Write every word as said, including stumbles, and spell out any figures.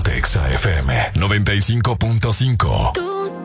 Ponte Exa F M noventa y cinco punto cinco.